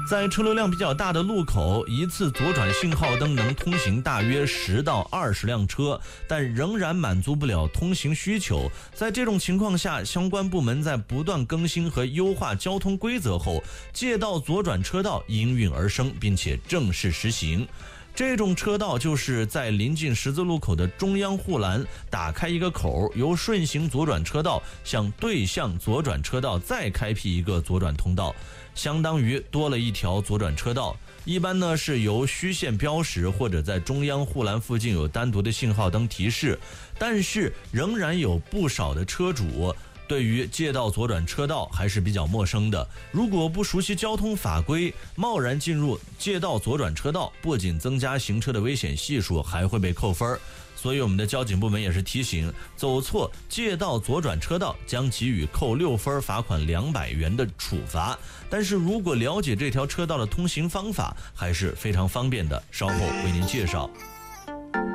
在车流量比较大的路口，一次左转信号灯能通行大约10到20辆车，但仍然满足不了通行需求。在这种情况下，相关部门在不断更新和优化交通规则后，借道左转车道应运而生，并且正式实行。这种车道就是在临近十字路口的中央护栏打开一个口，由顺行左转车道向对向左转车道再开辟一个左转通道，相当于多了一条左转车道。一般呢是由虚线标识，或者在中央护栏附近有单独的信号灯提示，但是仍然有不少的车主对于借道左转车道还是比较陌生的。如果不熟悉交通法规，贸然进入借道左转车道，不仅增加行车的危险系数，还会被扣分。所以我们的交警部门也是提醒，走错借道左转车道将给予扣6分、罚款200元的处罚。但是如果了解这条车道的通行方法，还是非常方便的，稍后为您介绍。